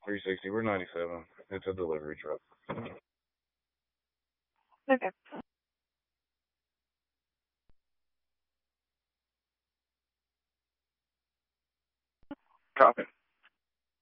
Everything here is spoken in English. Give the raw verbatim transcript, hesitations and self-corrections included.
three sixty. We're ninety-seven. It's a delivery truck. Okay. Copy.